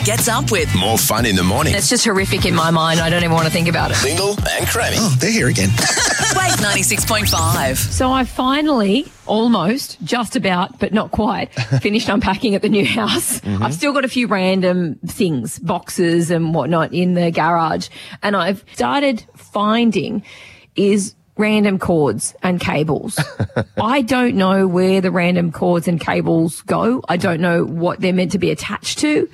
gets up with. More fun in the morning. It's just horrific in my mind. I don't even want to think about it. Lingle and Crammy. Oh, they're here again. Wave 96.5. So I finally, almost, just about, but not quite, finished unpacking at the new house. I've still got a few random things, boxes and whatnot in the garage. And I've started finding random cords and cables. I don't know where the random cords and cables go. I don't know what they're meant to be attached to.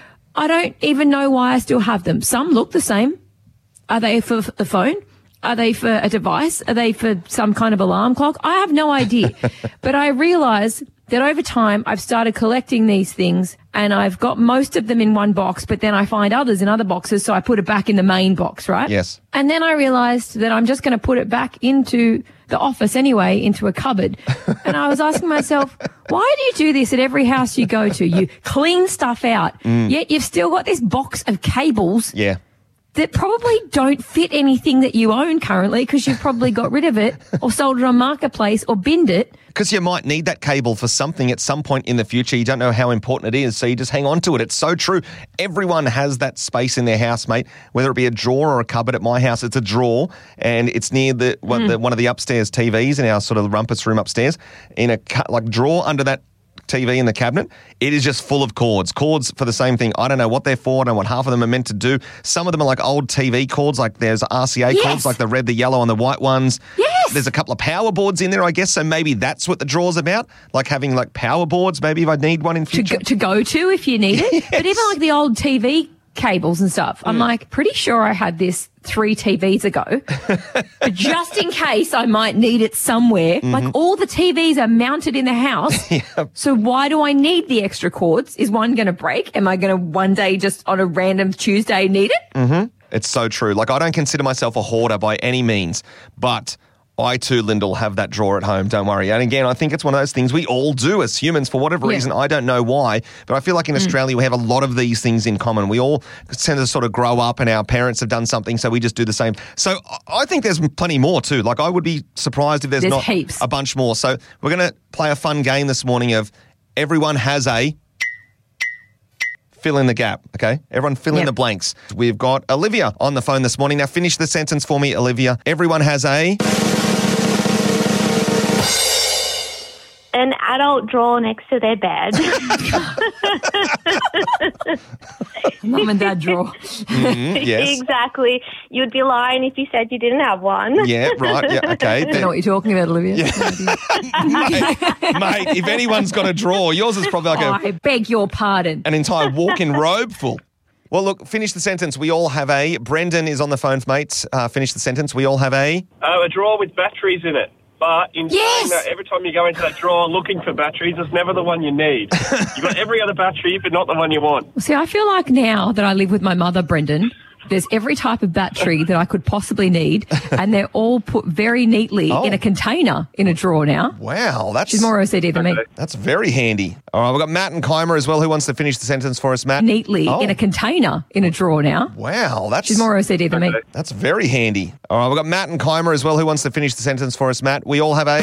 I don't even know why I still have them. Some look the same. Are they for the phone? Are they for a device? Are they for some kind of alarm clock? I have no idea. But I realise that over time I've started collecting these things and I've got most of them in one box, but then I find others in other boxes, so I put it back in the main box, right? Yes. And then I realised that I'm just going to put it back into the office anyway, into a cupboard. And I was asking myself, why do you do this at every house you go to? You clean stuff out, yet you've still got this box of cables Yeah. that probably don't fit anything that you own currently because you've probably got rid of it or sold it on Marketplace or binned it. Because you might need that cable for something at some point in the future. You don't know how important it is, so you just hang on to it. It's so true. Everyone has that space in their house, mate, whether it be a drawer or a cupboard. At my house, it's a drawer, and it's near one of the upstairs TVs in our sort of rumpus room upstairs. In a drawer under that TV in the cabinet, it is just full of cords for the same thing. I don't know what they're for. I don't know what half of them are meant to do. Some of them are like old TV cords, like there's RCA cords, like the red, the yellow, and the white ones. Yes. There's a couple of power boards in there, I guess, so maybe that's what the drawer's about, like having like power boards, maybe if I need one in future. To go to if you need it. But even like the old TV cables and stuff, I'm like, pretty sure I had this 3 TVs ago. But just in case I might need it somewhere, like all the TVs are mounted in the house. So why do I need the extra cords? Is one going to break? Am I going to one day just on a random Tuesday need it? It's so true. Like, I don't consider myself a hoarder by any means, but I too, Lyndall, have that drawer at home, don't worry. And again, I think it's one of those things we all do as humans for whatever reason. I don't know why, but I feel like in Australia we have a lot of these things in common. We all tend to sort of grow up and our parents have done something, so we just do the same. So I think there's plenty more too. Like, I would be surprised if there's not heaps. a bunch more. So we're going to play a fun game this morning of everyone has a... fill in the gap, okay? Everyone fill in the blanks. We've got Olivia on the phone this morning. Now finish the sentence for me, Olivia. Everyone has a... An adult drawer next to their bed. Mum and dad drawer. Yes. Exactly. You'd be lying if you said you didn't have one. Yeah, right. Yeah, okay. I don't know what you're talking about, Olivia. Mate, if anyone's got a drawer, yours is probably like I beg your pardon. an entire walk-in robe full. Well, look, finish the sentence. We all have a... Brendan is on the phone, mate. Finish the sentence. We all have a... A drawer with batteries in it. But in saying that, every time you go into that drawer looking for batteries, it's never the one you need. You've got every other battery, but not the one you want. See, I feel like now that I live with my mother, Brendan, there's every type of battery that I could possibly need, and they're all put very neatly in a container in a drawer now. Wow, that's... She's more OCD than me. That's very handy. All right, we've got Matt and Keimer as well. Who wants to finish the sentence for us, Matt? Neatly in a container in a drawer now. Wow, that's... She's more OCD than me. That's very handy. All right, we've got Matt and Keimer as well. Who wants to finish the sentence for us, Matt? We all have a...